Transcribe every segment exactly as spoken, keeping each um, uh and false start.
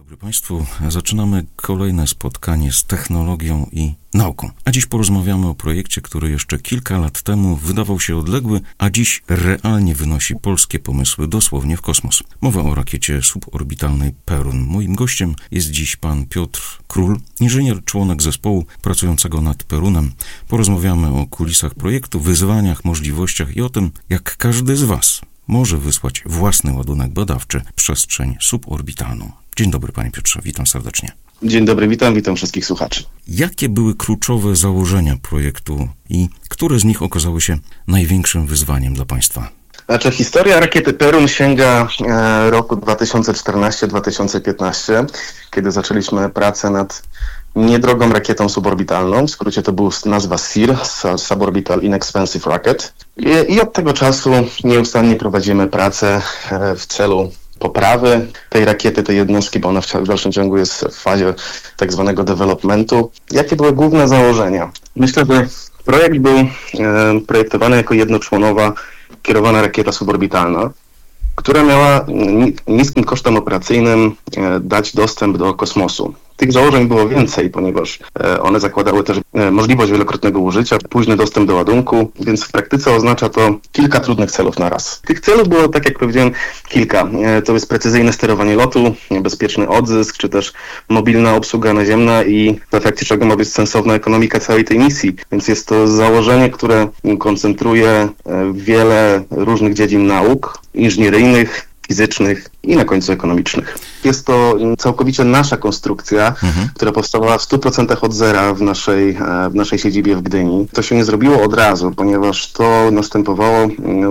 Dobry Państwu, zaczynamy kolejne spotkanie z technologią i nauką. A dziś porozmawiamy o projekcie, który jeszcze kilka lat temu wydawał się odległy, a dziś realnie wynosi polskie pomysły dosłownie w kosmos. Mowa o rakiecie suborbitalnej Perun. Moim gościem jest dziś pan Piotr Król, inżynier, członek zespołu pracującego nad Perunem. Porozmawiamy o kulisach projektu, wyzwaniach, możliwościach i o tym, jak każdy z Was może wysłać własny ładunek badawczy w przestrzeń suborbitalną. Dzień dobry, panie Piotrze, witam serdecznie. Dzień dobry, witam, witam wszystkich słuchaczy. Jakie były kluczowe założenia projektu i które z nich okazały się największym wyzwaniem dla państwa? Znaczy, historia rakiety Perun sięga e, roku dwa tysiące czternastego do dwa tysiące piętnastego, kiedy zaczęliśmy pracę nad niedrogą rakietą suborbitalną. W skrócie to była nazwa S I R, Suborbital Inexpensive Rocket. I, i od tego czasu nieustannie prowadzimy pracę e, w celu poprawy tej rakiety, tej jednostki, bo ona w dalszym ciągu jest w fazie tak zwanego developmentu. Jakie były główne założenia? Myślę, że projekt był e, projektowany jako jednoczłonowa kierowana rakieta suborbitalna, która miała niskim kosztem operacyjnym e, dać dostęp do kosmosu. Tych założeń było więcej, ponieważ one zakładały też możliwość wielokrotnego użycia, późny dostęp do ładunku, więc w praktyce oznacza to kilka trudnych celów na raz. Tych celów było, tak jak powiedziałem, kilka. To jest precyzyjne sterowanie lotu, bezpieczny odzysk, czy też mobilna obsługa naziemna i w efekcie czego ma być sensowna ekonomika całej tej misji. Więc jest to założenie, które koncentruje wiele różnych dziedzin nauk inżynieryjnych, fizycznych i na końcu ekonomicznych. Jest to całkowicie nasza konstrukcja, mhm. która powstała w stu procentach od zera w naszej, w naszej siedzibie w Gdyni. To się nie zrobiło od razu, ponieważ to następowało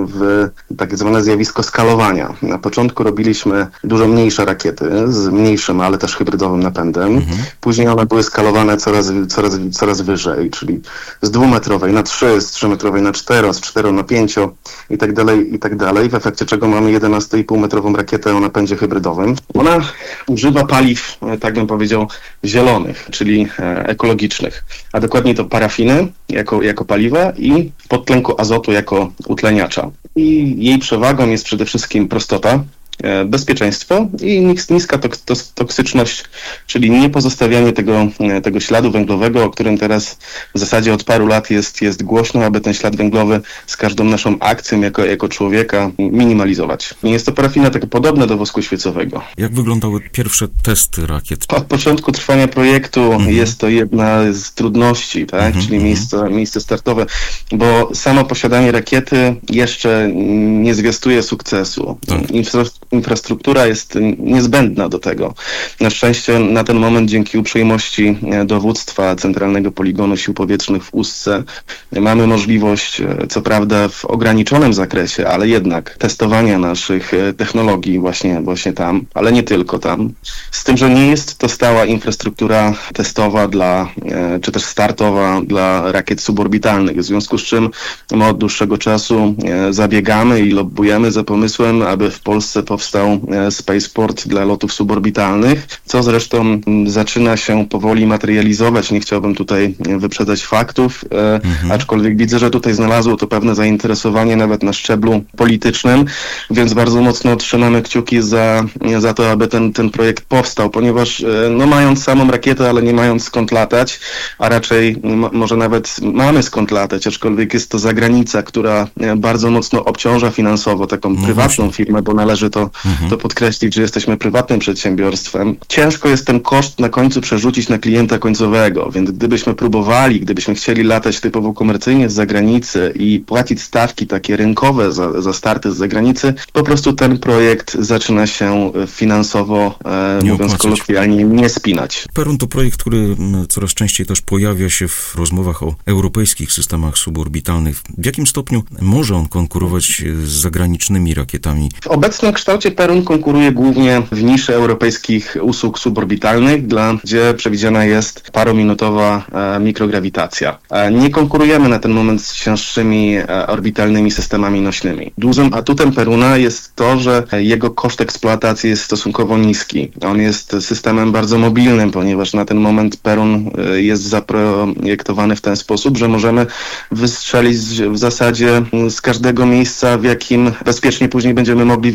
w tak zwane zjawisko skalowania. Na początku robiliśmy dużo mniejsze rakiety z mniejszym, ale też hybrydowym napędem. Mhm. Później one były skalowane coraz, coraz, coraz wyżej, czyli z dwumetrowej na trzy, z trzymetrowej na cztery, z cztero na pięcio i tak dalej, i tak dalej. W efekcie czego mamy jedenaście i pół metrową rakietę o napędzie hybrydowym. Ona używa paliw, tak bym powiedział, zielonych, czyli ekologicznych, a dokładniej to parafiny jako, jako paliwa i podtlenku azotu jako utleniacza. I jej przewagą jest przede wszystkim prostota, bezpieczeństwo i niska toksyczność, czyli nie pozostawianie tego, tego śladu węglowego, o którym teraz w zasadzie od paru lat jest, jest głośno, aby ten ślad węglowy z każdą naszą akcją jako, jako człowieka minimalizować. Jest to parafina taka podobna do wosku świecowego. Jak wyglądały pierwsze testy rakiet? Od początku trwania projektu mhm. jest to jedna z trudności, tak? Mhm. czyli miejsce, miejsce startowe, bo samo posiadanie rakiety jeszcze nie zwiastuje sukcesu. Tak. Infrastruktura jest niezbędna do tego. Na szczęście na ten moment dzięki uprzejmości dowództwa Centralnego Poligonu Sił Powietrznych w Ustce mamy możliwość, co prawda w ograniczonym zakresie, ale jednak testowania naszych technologii właśnie, właśnie tam, ale nie tylko tam. Z tym, że nie jest to stała infrastruktura testowa dla, czy też startowa dla rakiet suborbitalnych, w związku z czym my od dłuższego czasu zabiegamy i lobbujemy za pomysłem, aby w Polsce powstał spaceport dla lotów suborbitalnych, co zresztą zaczyna się powoli materializować. Nie chciałbym tutaj wyprzedzać faktów, mhm. aczkolwiek widzę, że tutaj znalazło to pewne zainteresowanie nawet na szczeblu politycznym, więc bardzo mocno trzymamy kciuki za, za to, aby ten, ten projekt powstał, ponieważ no, mając samą rakietę, ale nie mając skąd latać, a raczej m- może nawet mamy skąd latać, aczkolwiek jest to zagranica, która bardzo mocno obciąża finansowo taką no prywatną właśnie. firmę, bo należy to, mhm. to podkreślić, że jesteśmy prywatnym przedsiębiorstwem. Ciężko jest ten koszt na końcu przerzucić na klienta końcowego, więc gdybyśmy próbowali, gdybyśmy chcieli latać typowo komercyjnie z zagranicy i płacić stawki takie rynkowe za, za starty z zagranicy, po prostu ten projekt zaczyna się finansowo, e, mówiąc kolokwialnie, nie spinać. Perun to projekt, który coraz częściej też pojawia się w rozmowach o europejskich systemach suborbitalnych. W jakim stopniu może on konkurować z zagranicznymi rakietami? W obecnym kształcie Perun konkuruje głównie w niszy europejskich usług suborbitalnych, dla, gdzie przewidziana jest parominutowa e, mikrograwitacja. E, nie konkurujemy na ten moment z cięższymi e, orbitalnymi systemami nośnymi. Dużym atutem Peruna jest to, że jego koszt eksploatacji jest stosunkowo niski. On jest systemem bardzo mobilnym, ponieważ na ten moment Perun e, jest zaprojektowany w ten sposób, że możemy wystrzelić w zasadzie z każdego miejsca, w jakim bezpiecznie później będziemy mogli wylądować.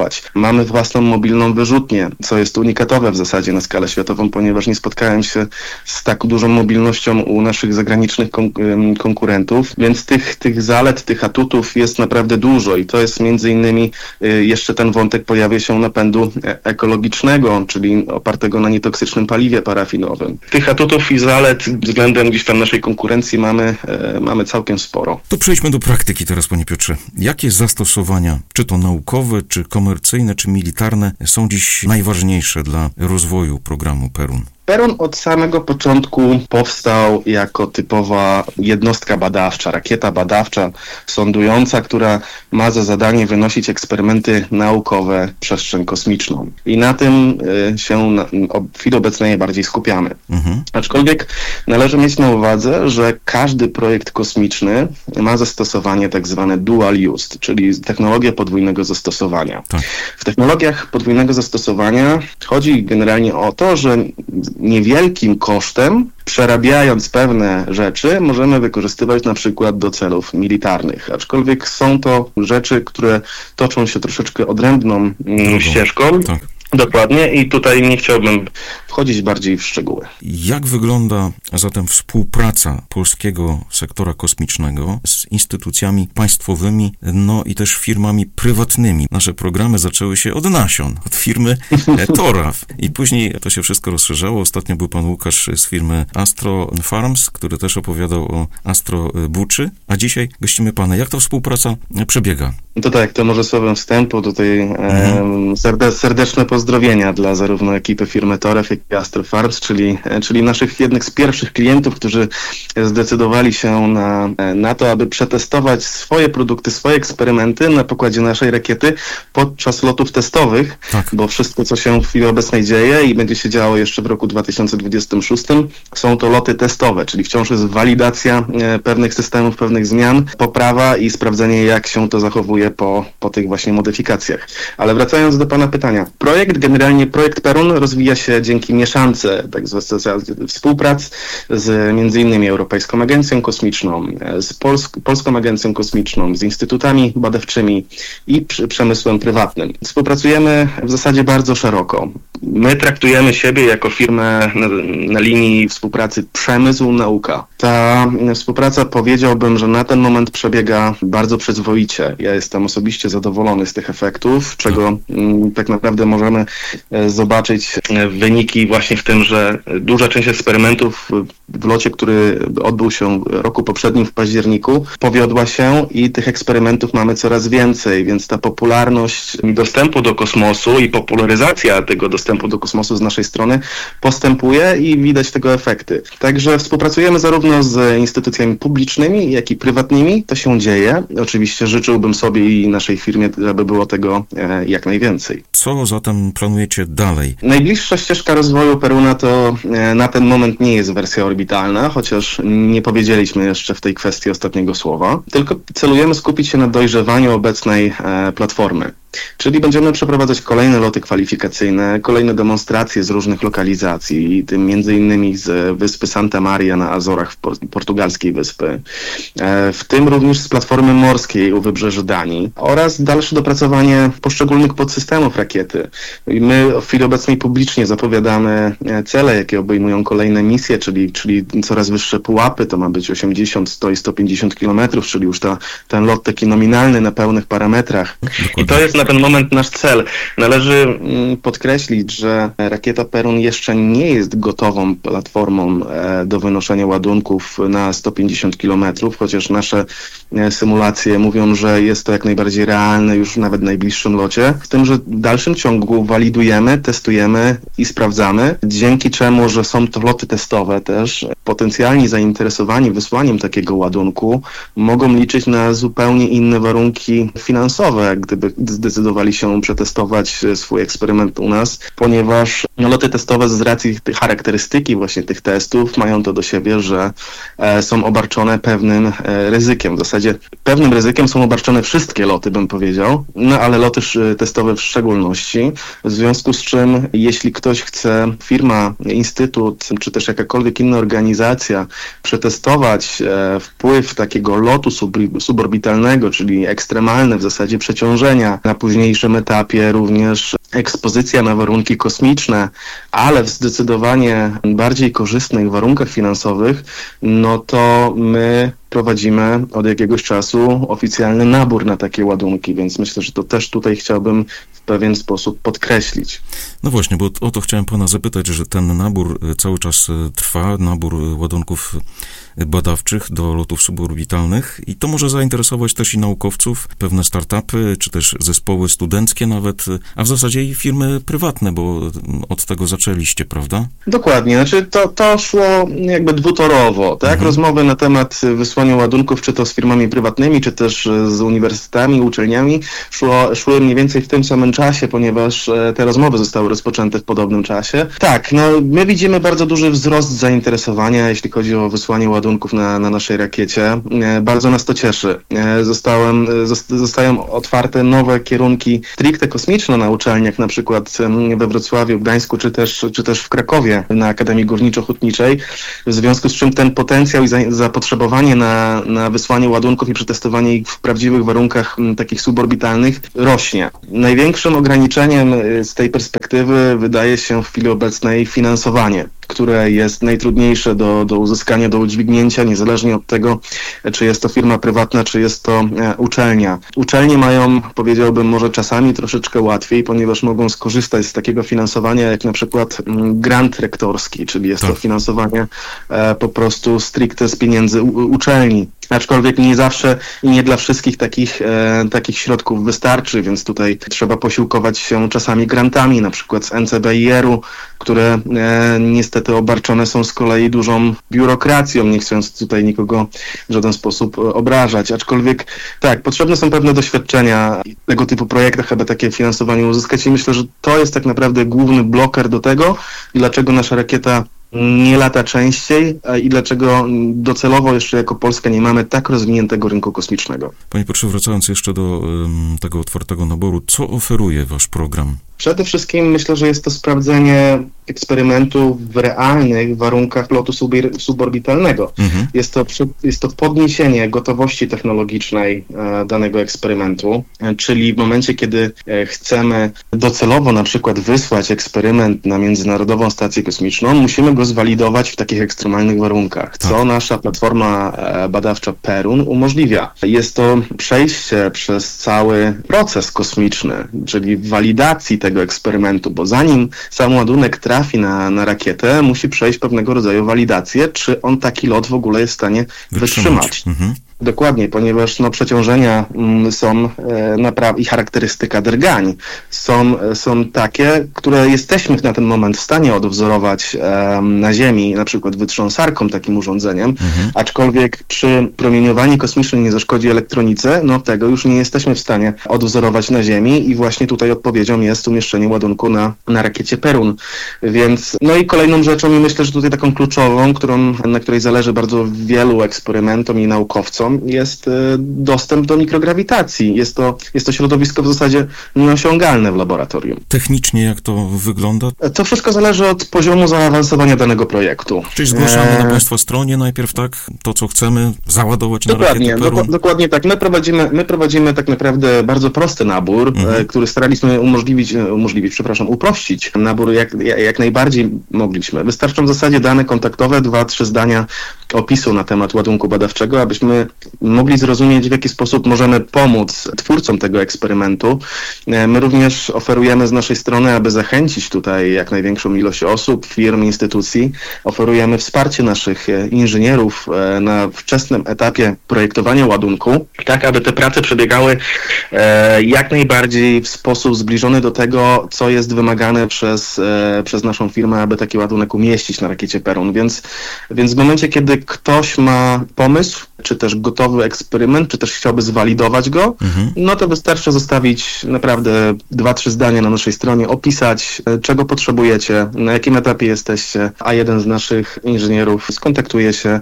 testować. Mamy własną mobilną wyrzutnię, co jest unikatowe w zasadzie na skalę światową, ponieważ nie spotkałem się z tak dużą mobilnością u naszych zagranicznych kon- konkurentów, więc tych, tych zalet, tych atutów jest naprawdę dużo i to jest między innymi y, jeszcze ten wątek pojawia się napędu ekologicznego, czyli opartego na nietoksycznym paliwie parafinowym. Tych atutów i zalet względem gdzieś tam naszej konkurencji mamy, y, mamy całkiem sporo. To przejdźmy do praktyki teraz, panie Piotrze. Jakie zastosowania, czy to naukowe, czy komercyjne, czy militarne, są dziś najważniejsze dla rozwoju programu Perun? Perun od samego początku powstał jako typowa jednostka badawcza, rakieta badawcza, sondująca, która ma za zadanie wynosić eksperymenty naukowe w przestrzeń kosmiczną. I na tym y, się na, w chwili obecnej najbardziej skupiamy. Mhm. Aczkolwiek należy mieć na uwadze, że każdy projekt kosmiczny ma zastosowanie tak zwane dual use, czyli technologię podwójnego zastosowania. Tak. W technologiach podwójnego zastosowania chodzi generalnie o to, że niewielkim kosztem, przerabiając pewne rzeczy, możemy wykorzystywać na przykład do celów militarnych. Aczkolwiek są to rzeczy, które toczą się troszeczkę odrębną Drugą. ścieżką. Tak. Dokładnie i tutaj nie chciałbym wchodzić bardziej w szczegóły. Jak wygląda zatem współpraca polskiego sektora kosmicznego z instytucjami państwowymi, no i też firmami prywatnymi? Nasze programy zaczęły się od nasion, od firmy Toraf i później to się wszystko rozszerzało. Ostatnio był pan Łukasz z firmy Astro Farms, który też opowiadał o Astro Buczy, a dzisiaj gościmy pana. Jak ta współpraca przebiega? To tak, to może słowem wstępu tutaj mhm. e, serde, serdeczne pozdrowienia dla zarówno ekipy firmy Toraf, jak i Astro Farms, czyli, czyli naszych jednych z pierwszych klientów, którzy zdecydowali się na, na to, aby przetestować swoje produkty, swoje eksperymenty na pokładzie naszej rakiety podczas lotów testowych, tak. Bo wszystko, co się w chwili obecnej dzieje i będzie się działo jeszcze w roku dwa tysiące dwudziestym szóstym, są to loty testowe, czyli wciąż jest walidacja pewnych systemów, pewnych zmian, poprawa i sprawdzenie, jak się to zachowuje po, po tych właśnie modyfikacjach. Ale wracając do pana pytania. Projekt, generalnie projekt Perun rozwija się dzięki mieszance tak zwanej współprac z między innymi Europejską Agencją Kosmiczną, z Polsk- Polską Agencją Kosmiczną, z instytutami badawczymi i przy, przemysłem prywatnym. Współpracujemy w zasadzie bardzo szeroko. My traktujemy siebie jako firmę na, na linii współpracy przemysł-nauka. Ta współpraca, powiedziałbym, że na ten moment przebiega bardzo przyzwoicie. Ja jestem osobiście zadowolony z tych efektów, czego m, tak naprawdę możemy e, zobaczyć e, wyniki właśnie w tym, że duża część eksperymentów w locie, który odbył się roku poprzednim w październiku, powiodła się i tych eksperymentów mamy coraz więcej, więc ta popularność dostępu do kosmosu i popularyzacja tego dostępu do kosmosu z naszej strony postępuje i widać tego efekty. Także współpracujemy zarówno z instytucjami publicznymi, jak i prywatnymi. To się dzieje. Oczywiście życzyłbym sobie i naszej firmie, aby było tego e, jak najwięcej. Co zatem planujecie dalej? Najbliższa ścieżka rozwoju Peruna to e, na ten moment nie jest wersja orbitalna, chociaż nie powiedzieliśmy jeszcze w tej kwestii ostatniego słowa, tylko celujemy skupić się na dojrzewaniu obecnej e, platformy. Czyli będziemy przeprowadzać kolejne loty kwalifikacyjne, kolejne demonstracje z różnych lokalizacji, tym między innymi z wyspy Santa Maria na Azorach, w por- portugalskiej wyspy, w tym również z platformy morskiej u wybrzeży Danii oraz dalsze dopracowanie poszczególnych podsystemów rakiety. I my w chwili obecnej publicznie zapowiadamy cele, jakie obejmują kolejne misje, czyli, czyli coraz wyższe pułapy, to ma być osiemdziesiąt, sto i sto pięćdziesiąt kilometrów, czyli już ta, ten lot taki nominalny na pełnych parametrach. I to jest na ten moment nasz cel. Należy podkreślić, że rakieta Perun jeszcze nie jest gotową platformą do wynoszenia ładunków na sto pięćdziesiąt kilometrów, chociaż nasze symulacje mówią, że jest to jak najbardziej realne już nawet w najbliższym locie. Z tym, że w dalszym ciągu walidujemy, testujemy i sprawdzamy, dzięki czemu, że są to loty testowe też, potencjalni zainteresowani wysłaniem takiego ładunku mogą liczyć na zupełnie inne warunki finansowe, gdyby zdecydowali się przetestować swój eksperyment u nas, ponieważ loty testowe z racji tej charakterystyki właśnie tych testów mają to do siebie, że e, są obarczone pewnym e, ryzykiem. W zasadzie pewnym ryzykiem są obarczone wszystkie loty, bym powiedział, no ale loty testowe w szczególności, w związku z czym jeśli ktoś chce, firma, instytut, czy też jakakolwiek inna organizacja przetestować e, wpływ takiego lotu sub, suborbitalnego, czyli ekstremalne w zasadzie przeciążenia na późniejszym etapie również ekspozycja na warunki kosmiczne, ale w zdecydowanie bardziej korzystnych warunkach finansowych, no to my prowadzimy od jakiegoś czasu oficjalny nabór na takie ładunki, więc myślę, że to też tutaj chciałbym w pewien sposób podkreślić. No właśnie, bo o to chciałem pana zapytać, że ten nabór cały czas trwa, nabór ładunków badawczych do lotów suborbitalnych i to może zainteresować też i naukowców, pewne startupy, czy też zespoły studenckie nawet, a w zasadzie i firmy prywatne, bo od tego zaczęliście, prawda? Dokładnie, znaczy to, to szło jakby dwutorowo, tak? Mhm. Rozmowy na temat wysłania ładunków, czy to z firmami prywatnymi, czy też z uniwersytetami, uczelniami, szło, szły mniej więcej w tym samym czasie, ponieważ te rozmowy zostały rozpoczęte w podobnym czasie. Tak, no my widzimy bardzo duży wzrost zainteresowania, jeśli chodzi o wysłanie ładunków na, na naszej rakiecie. Bardzo nas to cieszy. Zostałem, zostają otwarte nowe kierunki stricte kosmiczne na uczelniach, na przykład we Wrocławiu, Gdańsku, czy też, czy też w Krakowie na Akademii Górniczo-Hutniczej, w związku z czym ten potencjał i za, zapotrzebowanie na, na wysłanie ładunków i przetestowanie ich w prawdziwych warunkach m, takich suborbitalnych rośnie. Największym ograniczeniem z tej perspektywy wydaje się w chwili obecnej finansowanie, które jest najtrudniejsze do, do uzyskania, do udźwignięcia, niezależnie od tego, czy jest to firma prywatna, czy jest to e, uczelnia. Uczelnie mają, powiedziałbym, może czasami troszeczkę łatwiej, ponieważ mogą skorzystać z takiego finansowania, jak na przykład m, grant rektorski, czyli jest tak. to finansowanie e, po prostu stricte z pieniędzy u, uczelni. Aczkolwiek nie zawsze i nie dla wszystkich takich, e, takich środków wystarczy, więc tutaj trzeba posiłkować się czasami grantami, na przykład z N C B I R-u, które e, niestety obarczone są z kolei dużą biurokracją, nie chcąc tutaj nikogo w żaden sposób obrażać. Aczkolwiek tak, potrzebne są pewne doświadczenia w tego typu projektach, aby takie finansowanie uzyskać i myślę, że to jest tak naprawdę główny bloker do tego, dlaczego nasza rakieta nie lata częściej i dlaczego docelowo jeszcze jako Polska nie mamy tak rozwiniętego rynku kosmicznego. Panie Piotrze, wracając jeszcze do um, tego otwartego naboru, co oferuje wasz program? Przede wszystkim myślę, że jest to sprawdzenie eksperymentu w realnych warunkach lotu subir- suborbitalnego. Mhm. Jest to, jest to podniesienie gotowości technologicznej e, danego eksperymentu, e, czyli w momencie, kiedy e, chcemy docelowo na przykład wysłać eksperyment na Międzynarodową Stację Kosmiczną, musimy go zwalidować w takich ekstremalnych warunkach, co tak. nasza platforma e, badawcza Perun umożliwia. Jest to przejście przez cały proces kosmiczny, czyli walidacji tego eksperymentu, bo zanim sam ładunek trafi na, na rakietę, musi przejść pewnego rodzaju walidację, czy on taki lot w ogóle jest w stanie wytrzymać. wytrzymać. Mhm. Dokładnie, ponieważ no, przeciążenia mm, są e, naprawdę i charakterystyka drgań są, są takie, które jesteśmy na ten moment w stanie odwzorować e, na Ziemi, na przykład wytrząsarką, takim urządzeniem, mhm. aczkolwiek czy promieniowanie kosmiczne nie zaszkodzi elektronice, no tego już nie jesteśmy w stanie odwzorować na Ziemi i właśnie tutaj odpowiedzią jest umieszczenie ładunku na, na rakiecie Perun. Więc, no i kolejną rzeczą i myślę, że tutaj taką kluczową, którą, na której zależy bardzo wielu eksperymentom i naukowcom, jest dostęp do mikrograwitacji. Jest to, jest to środowisko w zasadzie nieosiągalne w laboratorium. Technicznie jak to wygląda? To wszystko zależy od poziomu zaawansowania danego projektu. Czyli zgłaszamy e... na Państwa stronie najpierw, tak? To, co chcemy załadować na dokładnie, rakietę Perun? Do, dokładnie tak. My prowadzimy, my prowadzimy tak naprawdę bardzo prosty nabór, mhm. e, który staraliśmy umożliwić, umożliwić, przepraszam, uprościć. Nabór jak, jak najbardziej mogliśmy. Wystarczą w zasadzie dane kontaktowe, dwa, trzy zdania opisu na temat ładunku badawczego, abyśmy mogli zrozumieć, w jaki sposób możemy pomóc twórcom tego eksperymentu. My również oferujemy z naszej strony, aby zachęcić tutaj jak największą ilość osób, firm, instytucji, oferujemy wsparcie naszych inżynierów na wczesnym etapie projektowania ładunku, tak aby te prace przebiegały jak najbardziej w sposób zbliżony do tego, co jest wymagane przez, przez naszą firmę, aby taki ładunek umieścić na rakiecie Perun. Więc, więc w momencie, kiedy ktoś ma pomysł, czy też gotowy eksperyment, czy też chciałby zwalidować go, mhm. no to wystarczy zostawić naprawdę dwa, trzy zdania na naszej stronie, opisać, czego potrzebujecie, na jakim etapie jesteście, a jeden z naszych inżynierów skontaktuje się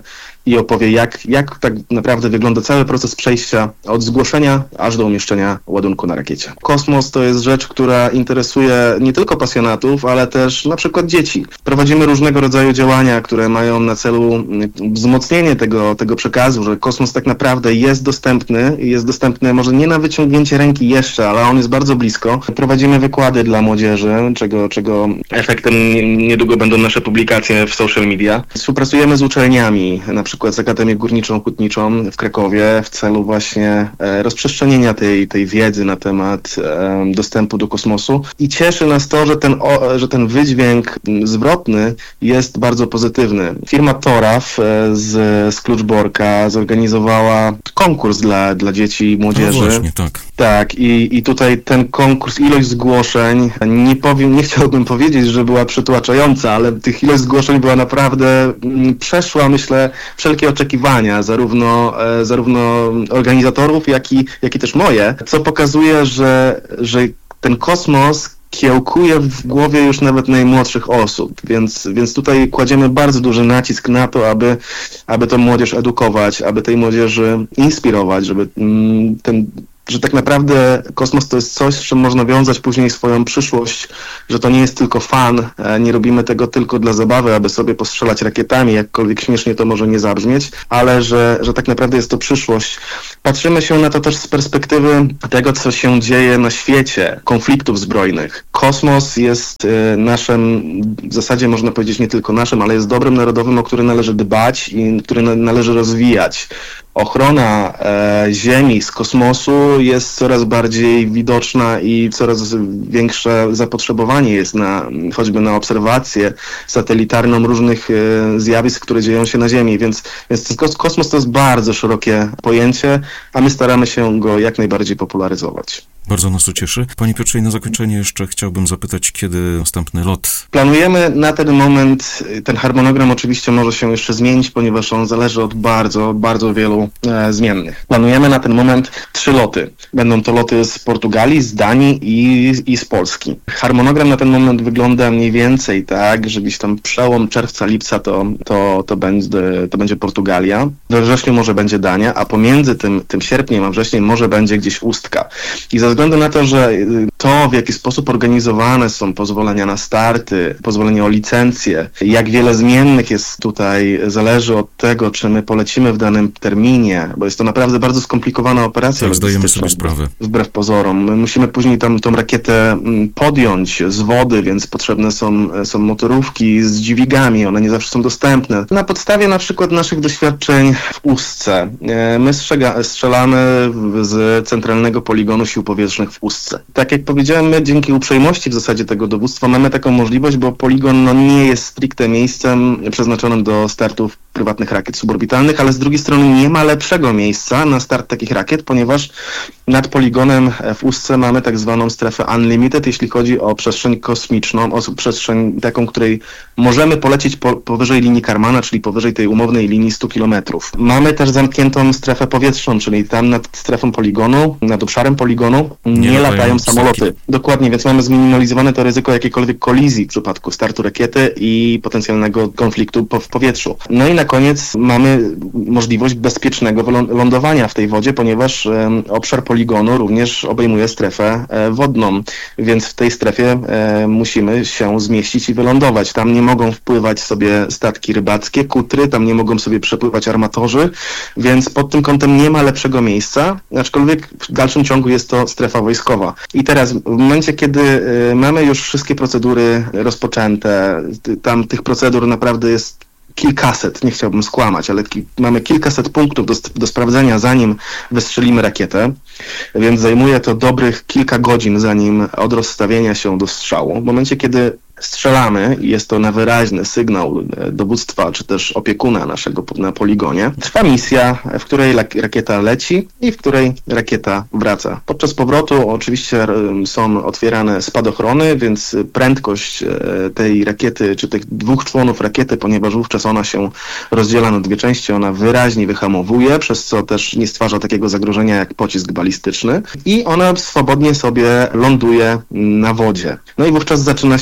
i opowie, jak, jak tak naprawdę wygląda cały proces przejścia od zgłoszenia aż do umieszczenia ładunku na rakiecie. Kosmos to jest rzecz, która interesuje nie tylko pasjonatów, ale też na przykład dzieci. Prowadzimy różnego rodzaju działania, które mają na celu wzmocnienie tego, tego przekazu, że kosmos tak naprawdę jest dostępny i jest dostępny może nie na wyciągnięcie ręki jeszcze, ale on jest bardzo blisko. Prowadzimy wykłady dla młodzieży, czego, czego efektem niedługo będą nasze publikacje w social media. Współpracujemy z uczelniami, na przykład z Akademią Górniczą Hutniczą w Krakowie w celu właśnie rozprzestrzenienia tej, tej wiedzy na temat um, dostępu do kosmosu i cieszy nas to, że ten, o, że ten wydźwięk zwrotny jest bardzo pozytywny. Firma Toraf z, z Kluczborka zorganizowała konkurs dla, dla dzieci i młodzieży. No właśnie, tak. Tak, i, i tutaj ten konkurs, ilość zgłoszeń, nie powiem, nie chciałbym powiedzieć, że była przytłaczająca, ale tych ilość zgłoszeń była naprawdę, m, przeszła, myślę, wszelkie oczekiwania, zarówno, e, zarówno organizatorów, jak i, jak i też moje, co pokazuje, że, że ten kosmos kiełkuje w głowie już nawet najmłodszych osób, więc, więc tutaj kładziemy bardzo duży nacisk na to, aby, aby tę młodzież edukować, aby tej młodzieży inspirować, żeby mm, ten że tak naprawdę kosmos to jest coś, z czym można wiązać później swoją przyszłość, że to nie jest tylko fan, nie robimy tego tylko dla zabawy, aby sobie postrzelać rakietami, jakkolwiek śmiesznie to może nie zabrzmieć, ale że, że tak naprawdę jest to przyszłość. Patrzymy się na to też z perspektywy tego, co się dzieje na świecie, konfliktów zbrojnych. Kosmos jest naszym, w zasadzie można powiedzieć nie tylko naszym, ale jest dobrem narodowym, o który należy dbać i który na, należy rozwijać. Ochrona e, Ziemi z kosmosu jest coraz bardziej widoczna i coraz większe zapotrzebowanie jest na choćby na obserwację satelitarną różnych e, zjawisk, które dzieją się na Ziemi, więc, więc kosmos to jest bardzo szerokie pojęcie, a my staramy się go jak najbardziej popularyzować. Bardzo nas to cieszy. Panie Piotrze, i na zakończenie jeszcze chciałbym zapytać, kiedy następny lot? Planujemy na ten moment, ten harmonogram oczywiście może się jeszcze zmienić, ponieważ on zależy od bardzo, bardzo wielu e, zmiennych. Planujemy na ten moment trzy loty. Będą to loty z Portugalii, z Danii i, i z Polski. Harmonogram na ten moment wygląda mniej więcej tak, że gdzieś tam przełom czerwca, lipca to, to, to, będzie, to będzie Portugalia. We wrześniu może będzie Dania, a pomiędzy tym, tym sierpniem a wrześniem może będzie gdzieś Ustka. I ze względu na to, że to, w jaki sposób organizowane są pozwolenia na starty, pozwolenie o licencję, jak wiele zmiennych jest tutaj, zależy od tego, czy my polecimy w danym terminie, bo jest to naprawdę bardzo skomplikowana operacja. Tak, zdajemy sobie sprawę. Wbrew pozorom. My musimy później tam tą rakietę podjąć z wody, więc potrzebne są, są motorówki z dźwigami, one nie zawsze są dostępne. Na podstawie na przykład naszych doświadczeń w Ustce, my strzega, strzelamy z centralnego poligonu sił powietrznych w Ustce. Tak jak powiedziałem, my dzięki uprzejmości w zasadzie tego dowództwa mamy taką możliwość, bo poligon no, nie jest stricte miejscem przeznaczonym do startów prywatnych rakiet suborbitalnych, ale z drugiej strony nie ma lepszego miejsca na start takich rakiet, ponieważ nad poligonem w Ustce mamy tak zwaną strefę unlimited, jeśli chodzi o przestrzeń kosmiczną, o przestrzeń taką, której możemy polecieć po, powyżej linii Karmana, czyli powyżej tej umownej linii stu kilometrów. Mamy też zamkniętą strefę powietrzną, czyli tam nad strefą poligonu, nad obszarem poligonu nie, nie latają, latają samoloty. Psaki. Dokładnie, więc mamy zminimalizowane to ryzyko jakiejkolwiek kolizji w przypadku startu rakiety i potencjalnego konfliktu po, w powietrzu. No i na koniec mamy możliwość bezpiecznego lądowania w tej wodzie, ponieważ e, obszar poligonu również obejmuje strefę e, wodną, więc w tej strefie e, musimy się zmieścić i wylądować. Tam nie mogą wpływać sobie statki rybackie, kutry, tam nie mogą sobie przepływać armatorzy, więc pod tym kątem nie ma lepszego miejsca, aczkolwiek w dalszym ciągu jest to strefa wojskowa. I teraz w momencie, kiedy e, mamy już wszystkie procedury rozpoczęte, tam tych procedur naprawdę jest kilkaset, nie chciałbym skłamać, ale ki- mamy kilkaset punktów do, do sprawdzenia, zanim wystrzelimy rakietę, więc zajmuje to dobrych kilka godzin, zanim od rozstawienia się do strzału. W momencie, kiedy strzelamy i jest to na wyraźny sygnał dowództwa czy też opiekuna naszego na poligonie, trwa misja, w której rakieta leci i w której rakieta wraca. Podczas powrotu oczywiście są otwierane spadochrony, więc prędkość tej rakiety czy tych dwóch członów rakiety, ponieważ wówczas ona się rozdziela na dwie części, ona wyraźnie wyhamowuje, przez co też nie stwarza takiego zagrożenia jak pocisk balistyczny i ona swobodnie sobie ląduje na wodzie. No i wówczas zaczyna się operacja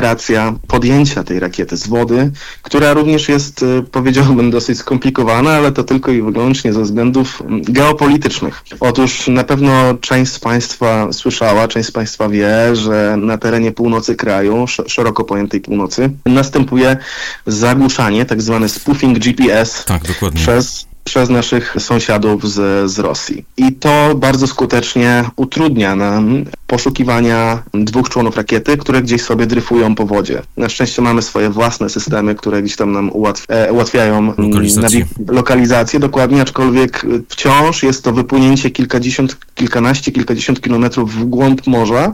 operacja podjęcia tej rakiety z wody, która również jest, powiedziałbym, dosyć skomplikowana, ale to tylko i wyłącznie ze względów geopolitycznych. Otóż na pewno część z Państwa słyszała, część z Państwa wie, że na terenie północy kraju, szeroko pojętej północy, następuje zagłuszanie, tak zwany spoofing G P S tak, dokładnie. przez przez naszych sąsiadów z, z Rosji. I to bardzo skutecznie utrudnia nam poszukiwania dwóch członów rakiety, które gdzieś sobie dryfują po wodzie. Na szczęście mamy swoje własne systemy, które gdzieś tam nam ułatw e, ułatwiają lokalizację. lokalizację, dokładnie, aczkolwiek wciąż jest to wypłynięcie kilkadziesiąt, kilkanaście, kilkadziesiąt kilometrów w głąb morza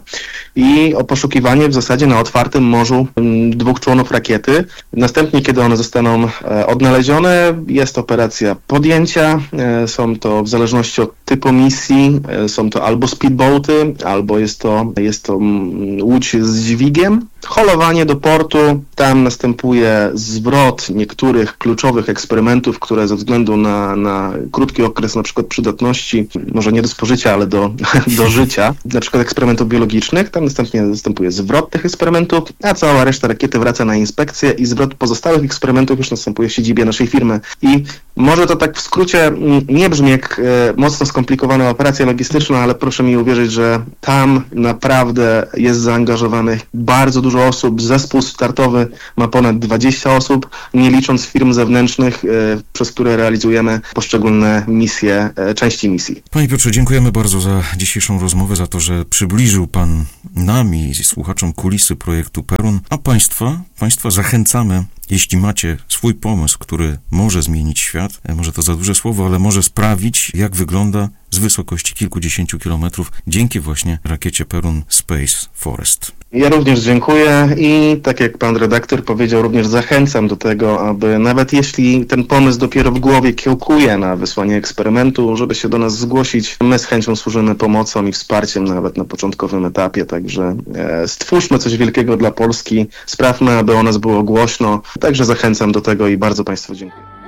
i o poszukiwanie w zasadzie na otwartym morzu dwóch członów rakiety. Następnie, kiedy one zostaną e, odnalezione, jest operacja podjęcia. E, są to w zależności od typu misji, e, są to albo speedboaty, albo jest to, jest to łódź z dźwigiem. Holowanie do portu, tam następuje zwrot niektórych kluczowych eksperymentów, które ze względu na, na krótki okres na przykład przydatności, może nie do spożycia, ale do, do życia, na przykład eksperymentów biologicznych, tam następnie następuje zwrot tych eksperymentów, a cała reszta rakiety wraca na inspekcję i zwrot pozostałych eksperymentów już następuje w siedzibie naszej firmy. I może to tak w skrócie nie brzmi jak e, mocno skomplikowana operacja logistyczna, ale proszę mi uwierzyć, że tam naprawdę jest zaangażowanych bardzo dużo osób. Zespół startowy ma ponad dwadzieścia osób, nie licząc firm zewnętrznych, e, przez które realizujemy poszczególne misje, e, części misji. Panie Piotrze, dziękujemy bardzo za dzisiejszą rozmowę, za to, że przybliżył Pan nam i słuchaczom kulisy projektu Perun, a Państwa, Państwa zachęcamy, jeśli macie swój pomysł, który może zmienić świat, może to za duże słowo, ale może sprawić, jak wygląda z wysokości kilkudziesięciu kilometrów dzięki właśnie rakiecie Perun Space Forest. Ja również dziękuję i tak jak pan redaktor powiedział, również zachęcam do tego, aby nawet jeśli ten pomysł dopiero w głowie kiełkuje na wysłanie eksperymentu, żeby się do nas zgłosić. My z chęcią służymy pomocą i wsparciem nawet na początkowym etapie, także e, stwórzmy coś wielkiego dla Polski, sprawmy, aby o nas było głośno, także zachęcam do tego i bardzo Państwu dziękuję.